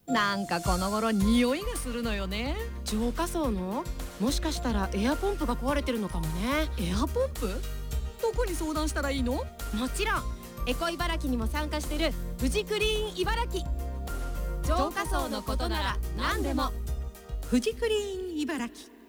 なんかこの頃匂いがするのよね。 浄化槽の？もしかしたらエアポンプが壊れてるのかもね。 エアポンプ？どこに相談したらいいの？ もちろんエコ茨城にも参加してるフジクリーン茨城。浄化槽のことなら何でも。 フジクリーン茨城。